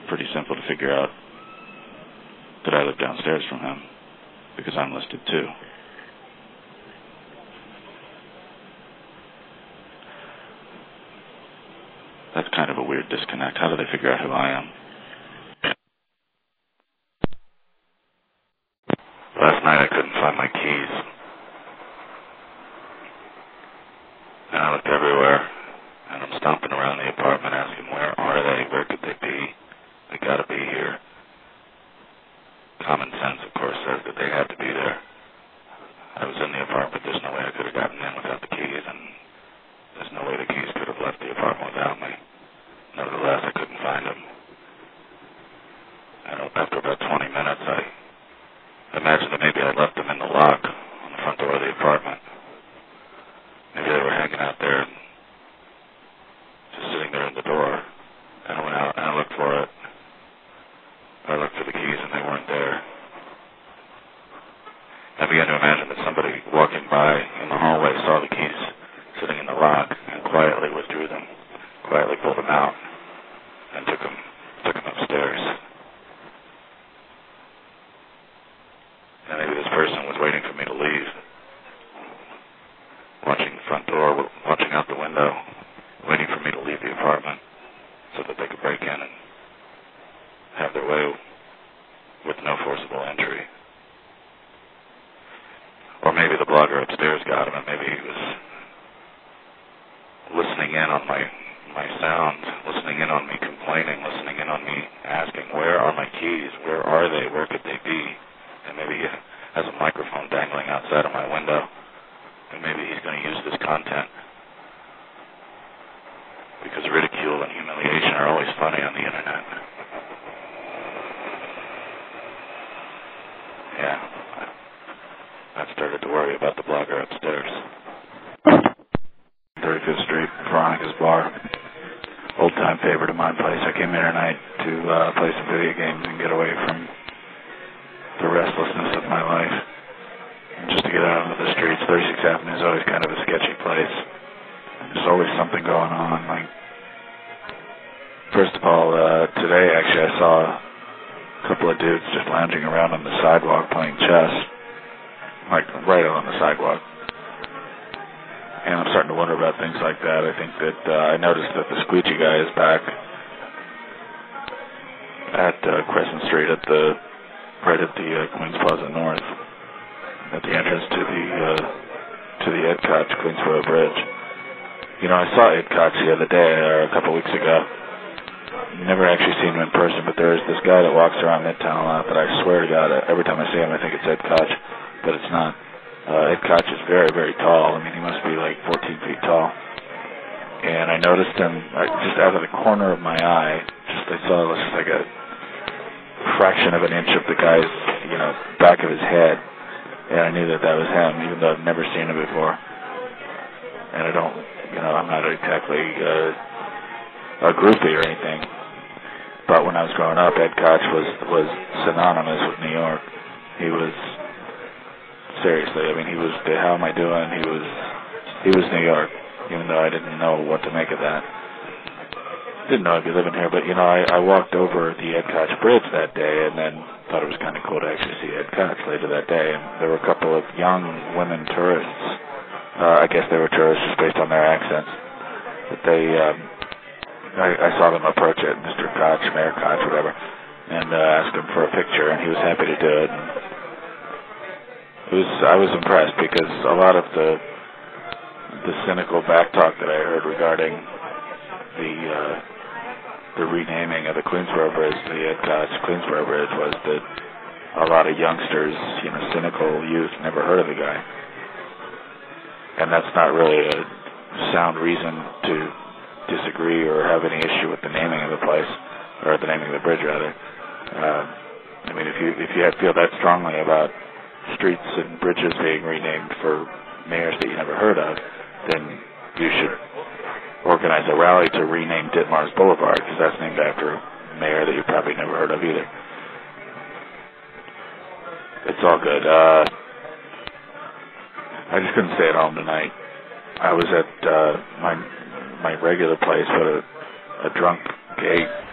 pretty simple to figure out that I live downstairs from him, because I'm listed too. That's kind of a weird disconnect. How do they figure out who I am? Last night I couldn't find my keys. And I looked everywhere, and I'm stomping around the apartment asking, where are they? Where could they be? They gotta be here. Common sense, of course, says that they had to be there. I was in the apartment. There's no way I could have gotten in without the keys, and there's no way the keys could have left the apartment without me. Nevertheless, I couldn't find them. And after about 20 minutes, I imagined that maybe I left them in the lock on the front door of the apartment. Maybe they were hanging out there, just sitting there in the door. And I went out and I looked for it. I looked for the keys and they weren't there. I began to imagine that somebody walking by in the hallway saw the keys sitting in the lock and quietly withdrew them, quietly pulled them out, and took them upstairs. And maybe this person was waiting for me to leave, watching the front door, watching out the window, waiting for me to leave the apartment so that they could break in and have their way with no forcible entry. Or maybe the blogger upstairs got him, and maybe he was listening in on my sound, listening in on me complaining, listening in on me asking, where are my keys? Where are they? Where could they be? And maybe he has a microphone dangling outside of my window, and maybe he's going to use this content. Because ridicule and humiliation are always funny on the internet. Yeah, I started to worry about the blogger upstairs. 35th Street, Veronica's Bar. Old-time favorite of mine place. I came here tonight to play some video games and get away from the restlessness of my life. And just to get out into the streets. 36th Avenue is always kind of a sketchy place. There's always something going on. Like, first of all, today actually I saw a couple of dudes just lounging around on the sidewalk playing chess, like right on the sidewalk. And I'm starting to wonder about things like that. I think that I noticed that the squeegee guy is back at Crescent Street right at the Queens Plaza North, at the entrance to the Ed Koch Queensboro Bridge. You know, I saw Ed Koch the other day, or a couple weeks ago. Never actually seen him in person, but there's this guy that walks around Midtown a lot that I swear to God, every time I see him, I think it's Ed Koch, but it's not. Ed Koch is very, very tall. I mean, he must be like 14 feet tall. And I noticed him just out of the corner of my eye. I saw just like a fraction of an inch of the guy's, back of his head. And I knew that was him, even though I've never seen him before. And I don't, I'm not exactly a groupie or anything. But when I was growing up, Ed Koch was synonymous with New York. He was, seriously, I mean, he was, how am I doing? He was New York, even though I didn't know what to make of that. Didn't know I'd be living here, but, I walked over the Ed Koch Bridge that day and then thought it was kind of cool to actually see Ed Koch later that day. And there were a couple of young women tourists. I guess they were tourists just based on their accents. But I saw them approach it, Mr. Koch, Mayor Koch, whatever, and asked him for a picture, and he was happy to do it. And I was impressed because a lot of the cynical backtalk that I heard regarding the renaming of the Queensboro Bridge, the Ed Koch Queensboro Bridge, was that a lot of youngsters, cynical youth, never heard of the guy. And that's not really a sound reason to disagree or have any issue with the naming of the place, or the naming of the bridge, rather. I mean, if you feel that strongly about streets and bridges being renamed for mayors that you never heard of, then you should organize a rally to rename Ditmars Boulevard, because that's named after a mayor that you probably never heard of either. It's all good. I just couldn't stay at home tonight. I was at my regular place, but a drunk gay